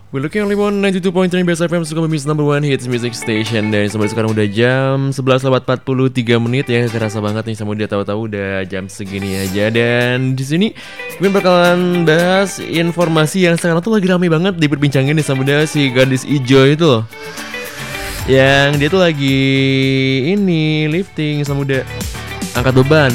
We're looking only on 92.3 Best FM, Sukamis number one hits music station. Dan sampai sekarang udah jam 11:43 ya. Kerasa banget nih, sama dia tahu-tahu udah jam segini aja. Dan di sini gue bakalan bahas informasi yang sekarang tuh lagi rame banget diperbincangin nih sama dia, si gadis ijo itu loh. Yang dia tuh lagi ini lifting sama dia, angkat beban.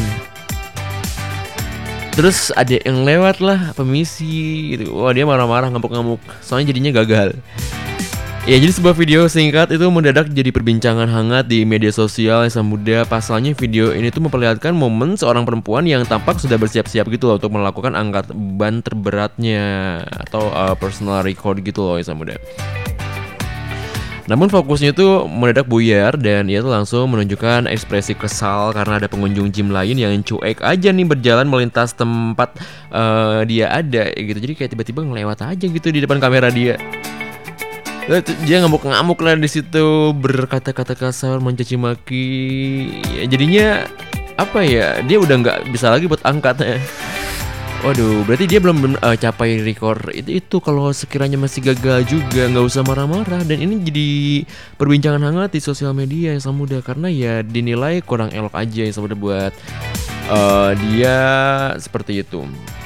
Terus ada yang lewat lah, pemisi gitu. Wah, dia marah-marah, ngamuk-ngamuk, soalnya jadinya gagal. Ya, jadi sebuah video singkat itu mendadak jadi perbincangan hangat di media sosial yang muda. Pasalnya video ini tuh memperlihatkan momen seorang perempuan yang tampak sudah bersiap-siap gitu loh untuk melakukan angkat beban terberatnya atau personal record gitu loh yang muda. Namun fokusnya itu mendadak buyar dan ia tuh langsung menunjukkan ekspresi kesal karena ada pengunjung gym lain yang cuek aja nih berjalan melintas tempat dia ada gitu. Jadi kayak tiba-tiba ngelewat aja gitu di depan kamera dia. Dia ngamuk-ngamuk lah di situ, berkata-kata kasar, mencaci maki. Ya, jadinya apa ya? Dia udah nggak bisa lagi buat angkat ya. Waduh, berarti dia belum capai record itu kalau sekiranya masih gagal juga, nggak usah marah-marah. Dan ini jadi perbincangan hangat di sosial media yang Samuda, karena ya dinilai kurang elok aja yang Samuda buat dia seperti itu.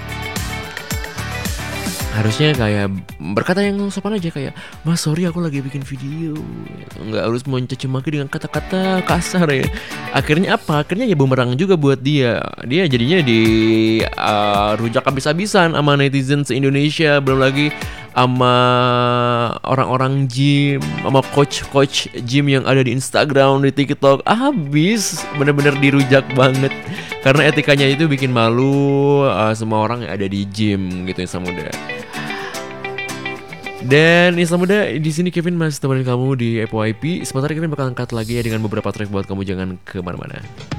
Harusnya kayak berkata yang sopan aja, kayak, "Mas, sorry aku lagi bikin video." Nggak harus mencaci maki dengan kata-kata kasar ya. Akhirnya apa? Akhirnya ya bumerang juga buat dia. Dia jadinya di rujak habis-habisan sama netizen se-Indonesia. Belum lagi sama orang-orang gym, sama coach gym yang ada di Instagram, di TikTok. Habis, bener-bener dirujak banget. Karena etikanya itu bikin malu semua orang yang ada di gym gitu ya Samuda. Dan Islam Muda, di sini Kevin masih temenin kamu di FYP. Sementara Kevin bakal angkat lagi ya dengan beberapa track buat kamu, jangan kemana-mana.